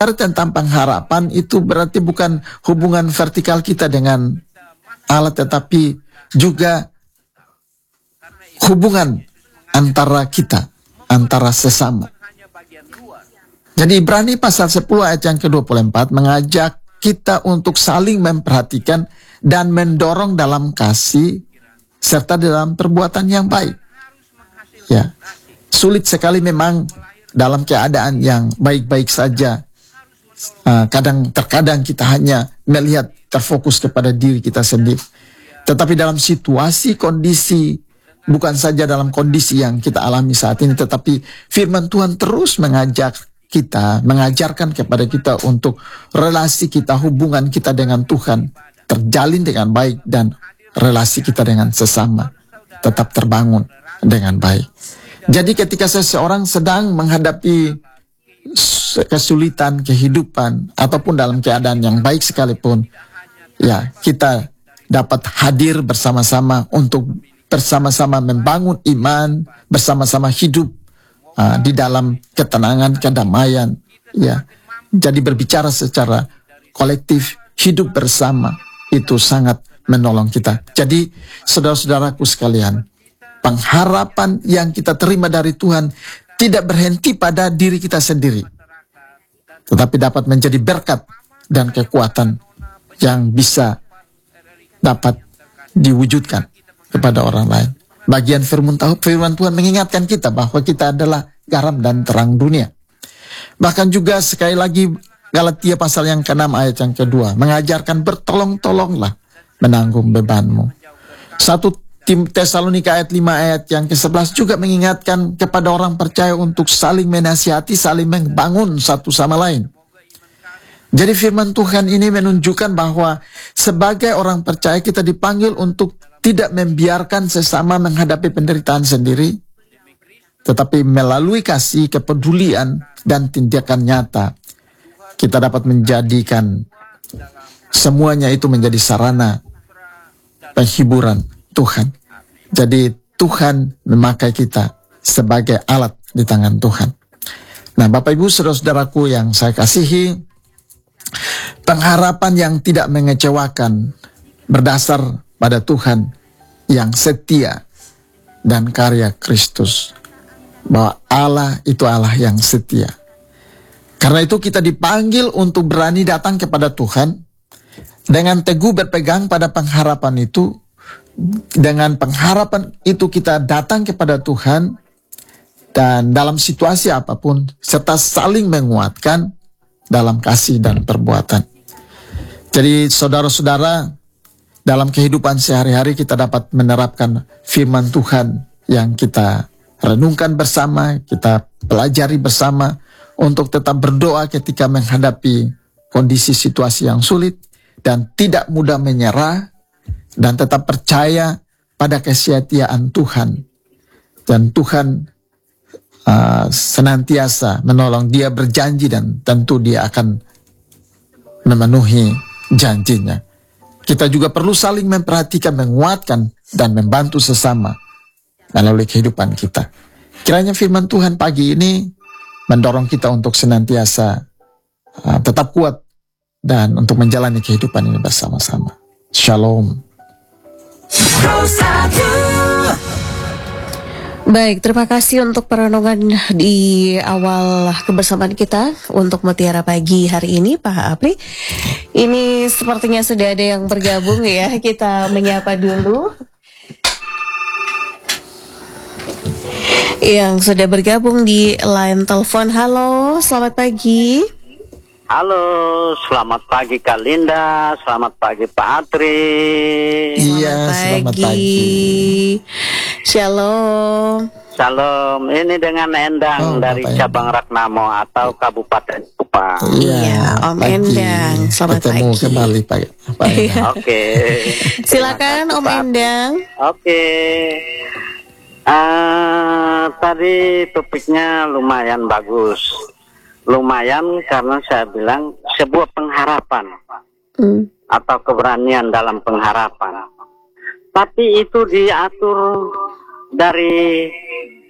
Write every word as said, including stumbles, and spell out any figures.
tentang pengharapan itu berarti bukan hubungan vertikal kita dengan Allah, tetapi juga hubungan antara kita, antara sesama. Jadi Ibrani pasal sepuluh ayat yang ke dua puluh empat mengajak kita untuk saling memperhatikan dan mendorong dalam kasih serta dalam perbuatan yang baik. Ya, sulit sekali memang dalam keadaan yang baik-baik saja. Uh, kadang terkadang kita hanya melihat terfokus kepada diri kita sendiri. Tetapi dalam situasi kondisi, bukan saja dalam kondisi yang kita alami saat ini, tetapi firman Tuhan terus mengajak kita, mengajarkan kepada kita untuk relasi kita, hubungan kita dengan Tuhan terjalin dengan baik dan relasi kita dengan sesama tetap terbangun dengan baik. Jadi ketika seseorang sedang menghadapi kesulitan kehidupan ataupun dalam keadaan yang baik sekalipun, ya kita dapat hadir bersama-sama untuk bersama-sama membangun iman, bersama-sama hidup uh, di dalam ketenangan, kedamaian, ya. Jadi berbicara secara kolektif, hidup bersama itu sangat menolong kita. Jadi saudara-saudaraku sekalian, pengharapan yang kita terima dari Tuhan tidak berhenti pada diri kita sendiri, tetapi dapat menjadi berkat dan kekuatan yang bisa dapat diwujudkan kepada orang lain. Bagian firman, firman Tuhan mengingatkan kita bahwa kita adalah garam dan terang dunia. Bahkan juga sekali lagi Galatia pasal yang keenam ayat yang kedua mengajarkan bertolong-tolonglah menanggung bebanmu. Satu Tesalonika ayat lima ayat yang ke sebelas juga mengingatkan kepada orang percaya untuk saling menasihati, saling membangun satu sama lain. Jadi firman Tuhan ini menunjukkan bahwa sebagai orang percaya kita dipanggil untuk tidak membiarkan sesama menghadapi penderitaan sendiri, tetapi melalui kasih, kepedulian, dan tindakan nyata, kita dapat menjadikan semuanya itu menjadi sarana penghiburan Tuhan. Jadi Tuhan memakai kita sebagai alat di tangan Tuhan. Nah, Bapak Ibu saudara-saudaraku yang saya kasihi, pengharapan yang tidak mengecewakan berdasar pada Tuhan yang setia dan karya Kristus. Bahwa Allah itu Allah yang setia. Karena itu kita dipanggil untuk berani datang kepada Tuhan dengan teguh berpegang pada pengharapan itu. Dengan pengharapan itu kita datang kepada Tuhan dan dalam situasi apapun serta saling menguatkan dalam kasih dan perbuatan. Jadi saudara-saudara, dalam kehidupan sehari-hari kita dapat menerapkan firman Tuhan yang kita renungkan bersama, kita pelajari bersama untuk tetap berdoa ketika menghadapi kondisi situasi yang sulit dan tidak mudah menyerah, dan tetap percaya pada kesetiaan Tuhan. Dan Tuhan uh, senantiasa menolong. Dia berjanji dan tentu dia akan memenuhi janjinya. Kita juga perlu saling memperhatikan, menguatkan, dan membantu sesama melalui kehidupan kita. Kiranya firman Tuhan pagi ini mendorong kita untuk senantiasa uh, tetap kuat dan untuk menjalani kehidupan ini bersama-sama. Shalom. Baik, terima kasih untuk perenungan di awal kebersamaan kita untuk Mutiara Pagi hari ini, Pak Apri. Ini sepertinya sudah ada yang bergabung ya, kita menyapa dulu. Yang sudah bergabung di line telepon. Halo, selamat pagi. Halo, selamat pagi Kak Linda, selamat pagi Pak Atri. Iya, selamat pagi. Shalom. Shalom, ini dengan Endang oh, dari Bapak cabang Endang. Ragnamo atau Kabupaten Kupang. Iya, Om pagi. Endang, selamat Ketemu pagi. kembali Pak. Pak Oke. Okay. Silakan Om Endang. Oke. Okay. Uh, tadi topiknya lumayan bagus. Lumayan karena saya bilang sebuah pengharapan hmm. atau keberanian dalam pengharapan. Tapi itu diatur dari